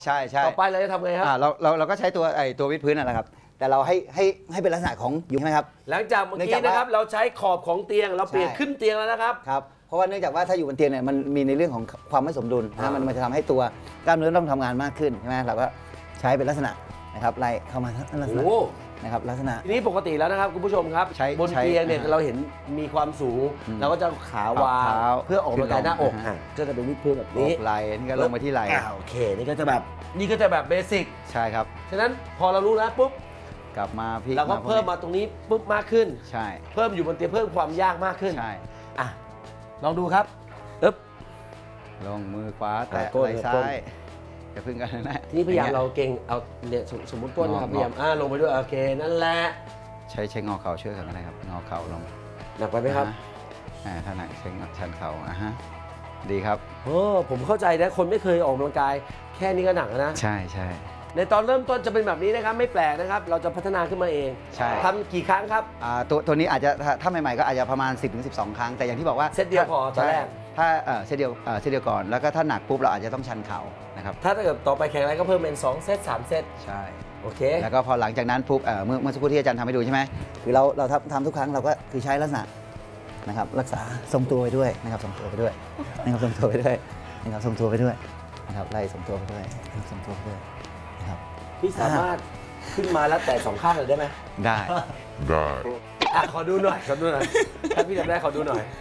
ใช่ใช่ต่อไปเราจะทำไงครับเราก็ใช้ตัววิดพื้นนั่นแหละครับแต่เราให้เป็นลักษณะของอยู่ใช่ไหมครับหลังจากเมื่อกี้นะครับเราใช้ขอบของเตียงเราเปลี่ยนขึ้นเตียงแล้วนะครับครับเพราะว่าเนื่องจากว่าถ้าอยู่บนเตียงเนี่ยมันมีในเรื่องของความไม่สมดุลนะมันจะทำให้ตัวกล้ามเนื้อต้องทำงานมากขึ้นใช่ไหมเราก็ใช้เป็นลักษณะนะครับไล่เข้ามาลักษณะนะครับลักษณะทีนี้ปกติแล้วนะครับคุณผู้ชมครับบนเตียงเนี่ยเราเห็นมีความสูงเราก็จะขาวางเพื่อออกกำลังกายหน้าอกก็จะเป็นวิดพื้นแบบนี้ไหล่นี่ก็ลงมาที่ไหล่โอเคนี่ก็จะแบบเบสิกใช่ครับฉะนั้นพอเรารู้แล้วปุ๊บกลับมาพลิกเราก็เพิ่มมาตรงนี้ปุ๊บมากขึ้นใช่เพิ่มอยู่บนเตียงเพิ่มความยากมากขึ้นใช่ลองดูครับลงมือขวาแตะไหล่ซ้ายอย่าพึ่งกันนะนี่พยายามเราเก่งเอาเนี่ยสมมติต้นนะครับพยายามลงไปด้วยโอเคนั่นแหละใช้งอเข่าช่วยกันนะครับงอเข่าลงหนักไปไหมครับถ้าหนักใช้ชันเข่าดีครับผมเข้าใจนะคนไม่เคยออกกำลังกายแค่นี้ก็หนักนะใช่ใช่ในตอนเริ่มต้นจะเป็นแบบนี้นะครับไม่แปลกนะครับเราจะพัฒนาขึ้นมาเองใช่ทำกี่ครั้งครับตัวนี้อาจจะถ้าใหม่ๆก็อาจจะประมาณ 10-12 ครั้งแต่อย่างที่บอกว่าเซตเดียวพอตอนแรกถ้าเซตเดียวก่อนแล้วก็ถ้าหนักปุ๊บเราอาจจะต้องชันเข่านะครับถ้าเกิดต่อไปแข่งอะไรก็เพิ่มเป็น2 เซต 3 เซตใช่โอเคแล้วก็พอหลังจากนั้นปุ๊บเมื่อสักครู่ที่อาจารย์ทำให้ดูใช่ไหมคือเราทำทุกครั้งเราก็คือใช้ลักษณะนะครับรักษาทรงตัวไปด้วยนะครับทรงตัวไปด้วยนะครับทรงตัวไปด้วยนะครับทรงตัวไปด้วยนะครับไล่ทรงตัวไปด้วยทรงตัวไปด้วยนะครับพี่สามารถขึ้นมาแล้วแต่2 ข้างเลยได้ไหมได้ขอดูหน่อยถ้าพี่ทำได้ขอดูหน่อย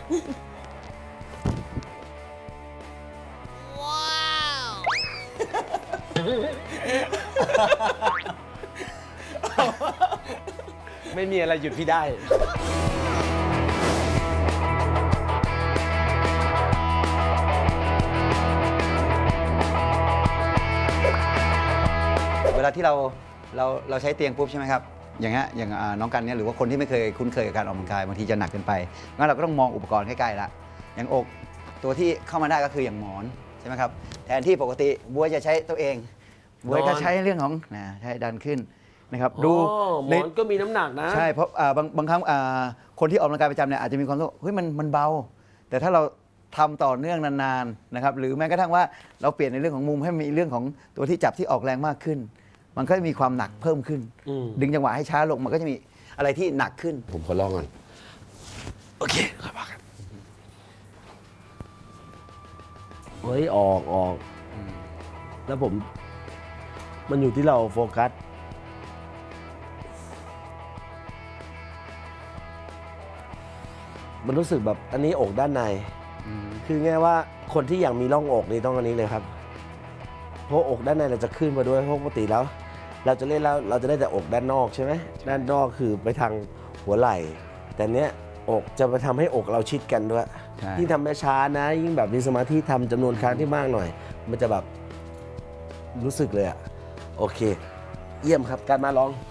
ไม่มีอะไรหยุดพี่ได้เวลาที่เราใช้เตียงปุ๊บใช่ไหมครับอย่างน้องกันเนี่ยหรือว่าคนที่ไม่เคยคุ้นเคยกับการออกกำลังกายบางทีจะหนักเกินไปงั้นเราก็ต้องมองอุปกรณ์ใกล้ๆละอย่างอกตัวที่เข้ามาได้ก็คืออย่างหมอนใช่ไหมครับแทนที่ปกติบัวจะใช้ตัวเองบัวจะใช้เรื่องของใช้ดันขึ้นนะครับดูหมอนก็มีน้ำหนักนะใช่เพราะบางครั้งคนที่ออกกำลังกายประจำเนี่ยอาจจะมีความรู้สึกเฮ้ยมันเบาแต่ถ้าเราทำต่อเนื่องนานๆนะครับหรือแม้กระทั่งว่าเราเปลี่ยนในเรื่องของมุมให้มีเรื่องของตัวที่จับที่ออกแรงมากขึ้นมันก็จะมีความหนักเพิ่มขึ้นดึงจังหวะให้ช้าลงมันก็จะมีอะไรที่หนักขึ้นผมขอลองก่อนโอเคครับเฮ้ยออกแล้วมันอยู่ที่เราโฟกัสมันรู้สึกแบบอันนี้อกด้านในคือง่ายว่าคนที่อยากมีร่องอกนี่ต้องอันนี้เลยครับเพราะอกด้านในเราจะขึ้นมาด้วยปกติแล้วเราจะเล่นแล้วเราจะได้แต่อกด้านนอกใช่ไหมด้านนอกคือไปทางหัวไหล่แต่เนี้ยอกจะไปทำให้อกเราชิดกันด้วยยิ่งทำช้านะยิ่งแบบมีสมาธิทำจำนวนครั้งที่มากหน่อยมันจะแบบรู้สึกเลยอะโอเคเยี่ยมครับการมาลอง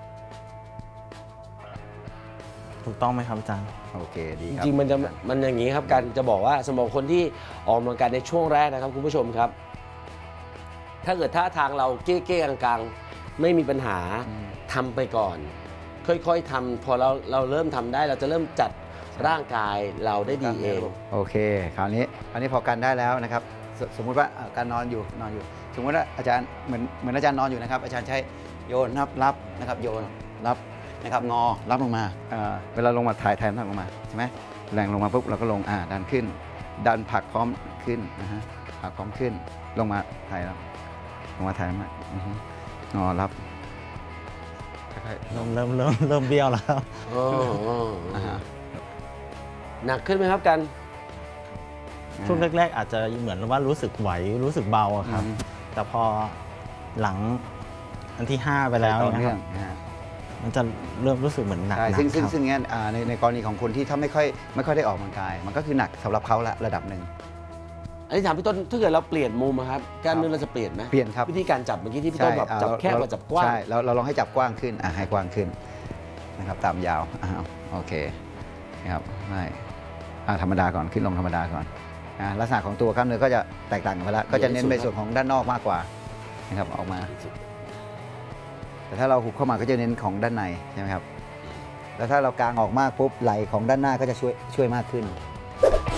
ถูกต้องไหมครับอาจารย์โอเคดีครับจริงๆมันอย่างนี้ครับการจะบอกว่าสมองคนที่ออกกำลังกายในช่วงแรกนะครับคุณผู้ชมครับถ้าเกิดท่าทางเราเก้ๆกลางๆไม่มีปัญหาทำไปก่อนค่อยๆทำพอเราเริ่มทำได้เราจะเริ่มจัดร่างกายเราได้ดีเองโอเคคราวนี้พอกันได้แล้วนะครับสมมุติว่าการนอนอยู่สมมติว่าอาจารย์เหมือนอาจารย์นอนอยู่นะครับอาจารย์ใช้โยนรับนะครับโยนรับนะครับงอรับลงมาเวลาลงมาถ่ายน้ำหนักลงมาใช่ไหมแรงลงมาปุ๊บเราก็ลงดันขึ้นดันผลักพร้อมขึ้นผลักพร้อมขึ้นลงมาถ่ายแล้วลงมาถ่ายน้ำหนักงอรับเริ่มเบี้ยวแล้วหนักขึ้นไหมครับกันช่วงแรกๆอาจจะเหมือนว่ารู้สึกไหวรู้สึกเบาครับแต่พอหลังอันที่5ไปแล้วนะครับมันจะเริ่มรู้สึกเหมือนหนักซึ่งงั้นในกรณีของคนที่ถ้าไม่ค่อยได้ออกกำลังกายมันก็คือหนักสำหรับเขาละระดับหนึ่งอันนี้ถามพี่ต้นถ้าเกิดเราเปลี่ยนมุมครับการเนื้อเราจะเปลี่ยนไหมเปลี่ยนครับวิธีการจับเมื่อกี้ที่พี่ต้นแบบจับแคบมาจับกว้างใช่เราลองให้จับกว้างขึ้นให้กว้างขึ้นนะครับตามยาวโอเคนะครับไม่ธรรมดาก่อนขึ้นลงธรรมดาก่อนลักษณะของตัวกล้ามเนื้อก็จะแตกต่างกันไปแล้วก็จะเน้นในส่วนของด้านนอกมากกว่านะครับออกมาแต่ถ้าเราหุบเข้ามาก็จะเน้นของด้านในใช่ไหมครับแล้วถ้าเรากางออกมากปุ๊บไหล่ของด้านหน้าก็จะช่วยมากขึ้น